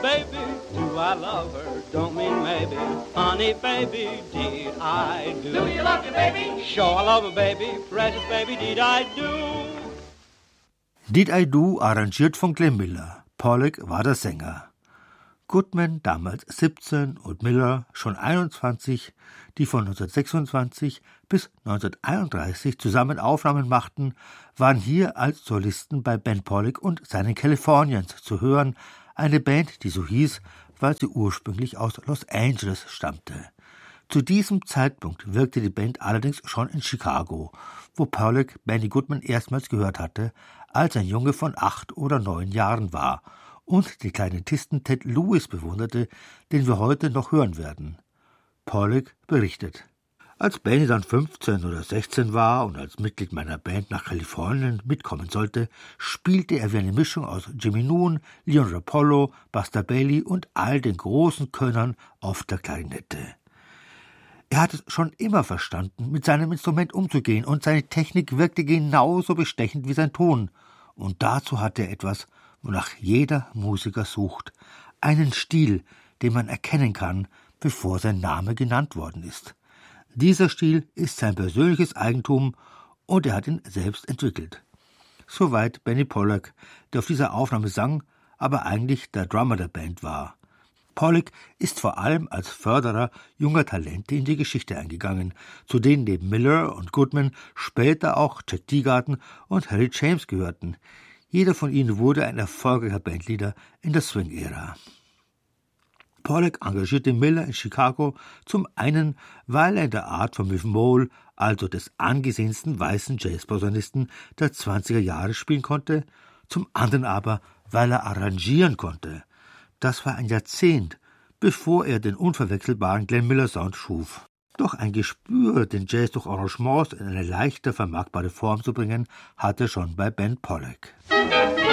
baby, do I love her? Don't mean maybe, honey, baby, did I do? Do you love your baby? Sure, I love her, baby, precious baby, did I do? Did I Do, arrangiert von Glenn Miller. Pollack war der Sänger. Goodman, damals 17, und Miller, schon 21, die von 1926 bis 1931 zusammen Aufnahmen machten, waren hier als Solisten bei Ben Pollack und seinen Californians zu hören, eine Band, die so hieß, weil sie ursprünglich aus Los Angeles stammte. Zu diesem Zeitpunkt wirkte die Band allerdings schon in Chicago, wo Pollack Benny Goodman erstmals gehört hatte, als ein Junge von 8 oder 9 Jahren war und den Klarinettisten Ted Lewis bewunderte, den wir heute noch hören werden. Pollack berichtet: Als Benny dann 15 oder 16 war und als Mitglied meiner Band nach Kalifornien mitkommen sollte, spielte er wie eine Mischung aus Jimmy Noon, Leon Rapallo, Buster Bailey und all den großen Könnern auf der Klarinette. Er hat es schon immer verstanden, mit seinem Instrument umzugehen, und seine Technik wirkte genauso bestechend wie sein Ton. Und dazu hatte er etwas, wonach jeder Musiker sucht: einen Stil, den man erkennen kann, bevor sein Name genannt worden ist. Dieser Stil ist sein persönliches Eigentum und er hat ihn selbst entwickelt. Soweit Benny Pollack, der auf dieser Aufnahme sang, aber eigentlich der Drummer der Band war. Pollack ist vor allem als Förderer junger Talente in die Geschichte eingegangen, zu denen neben Miller und Goodman später auch Chet Teagarden und Harry James gehörten. Jeder von ihnen wurde ein erfolgreicher Bandleader in der Swing-Ära. Pollack engagierte Miller in Chicago zum einen, weil er in der Art von Miff Mole, also des angesehensten weißen Jazzposaunisten der 20er Jahre, spielen konnte, zum anderen aber, weil er arrangieren konnte. Das war ein Jahrzehnt, bevor er den unverwechselbaren Glenn Miller Sound schuf. Doch ein Gespür, den Jazz durch Arrangements in eine leichter vermarktbare Form zu bringen, hatte schon bei Ben Pollack.